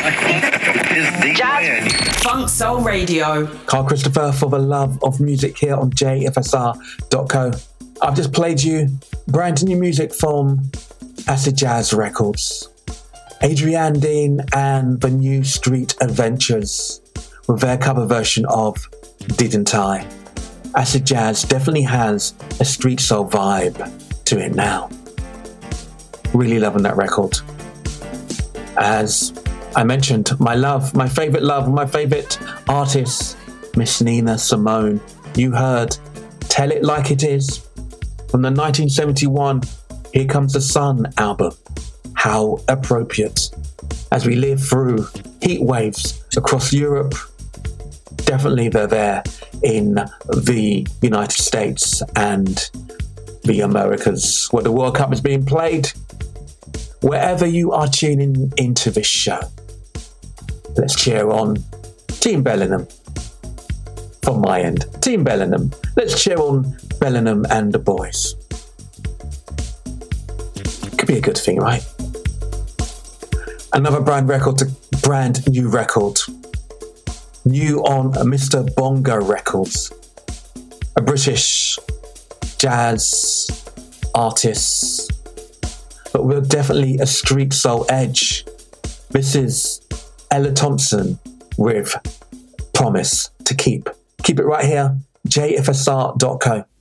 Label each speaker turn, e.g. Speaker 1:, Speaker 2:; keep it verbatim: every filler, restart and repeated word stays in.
Speaker 1: Jazz Funk Soul Radio.
Speaker 2: Carl Christopher for the love of music here on J F S R dot co. I've just played you brand new music from Acid Jazz Records. Adrienne Dean and the New Street Adventures with their cover version of Didn't I? Acid Jazz definitely has a street soul vibe to it now. Really loving that record. As I mentioned, my love, my favourite love, my favourite artist, Miss Nina Simone. You heard Tell It Like It Is from the nineteen seventy-one Here Comes the Sun album. How appropriate. As we live through heat waves across Europe, definitely they're there in the United States and the Americas, where the World Cup is being played. Wherever you are tuning into this show, let's cheer on Team Bellingham. From my end, Team Bellingham. Let's cheer on Bellingham and the boys. Could be a good thing, right? Another brand record to brand new record. New on Mister Bongo Records. A British jazz artist, but with definitely a street soul edge. This is Ella Thompson with Promise to Keep. Keep it right here, J F S R dot co.